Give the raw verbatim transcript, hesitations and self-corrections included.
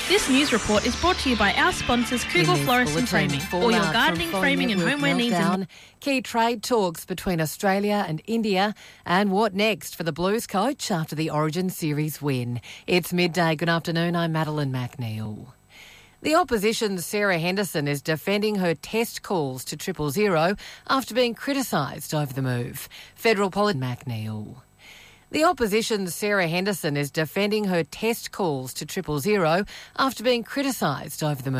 This news report is brought to you by our sponsors, Kugel Florist and Framing. All your gardening, framing and homeware needs. In- Key trade talks between Australia and India, and what next for the Blues coach after the Origin Series win. It's midday. Good afternoon. I'm Madeline McNeil. The opposition's Sarah Henderson is defending her test calls to triple zero after being criticised over the move. Federal Politician McNeil. The opposition's Sarah Henderson is defending her test calls to triple zero after being criticised over the move.